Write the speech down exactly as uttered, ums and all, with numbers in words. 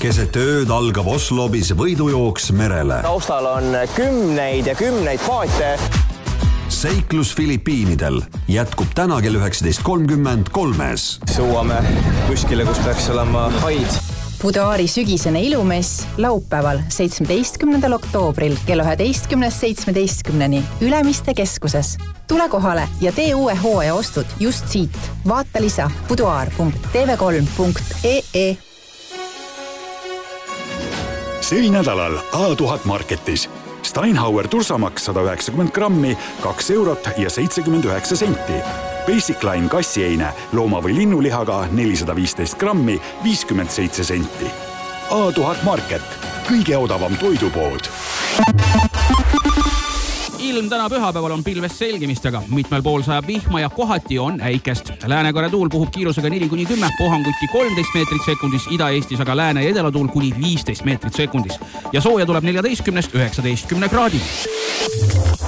Keset ööd algab Oslobis võidujooks merele. Taustal on kümneid ja kümneid paate. Seiklus Filipiinidel jätkub täna kell üheksateist kolmkümmend kolmes. Suuame kuskile, kus peaks olema haid. Buduaari sügisene ilumess laupäeval seitsmeteistkümnendal oktoobril kell üheteistkümnest seitsmeteistkümneni Ülemiste keskuses. Tule kohale ja tee uue hooaja ostud just siit. Vaata lisa buduaar punkt t v kolm punkt e e. Sel nädalal A tuhat Marketis. Steinhauer tursamaks sada üheksakümmend grammi, kaks eurot ja seitsekümmend üheksa senti. Basic Line kassieine looma- või linnulihaga nelisada viisteist grammi, viiskümmend seitse senti. A tuhat Market, kõige odavam toidupood. Ilm täna pühapäeval on pilvest selgimistega. Mitmel pool sajab vihma ja kohati on äikest. Lääne-Korea tuul puhub kiirusega neli kuni kümme, puhanguti kolmteist meetrit sekundis, Ida-Eestis aga lääne- ja edelatuul kuni viisteist meetrit sekundis. Ja sooja tuleb neljateistkümnest üheksateistkümne kraadi.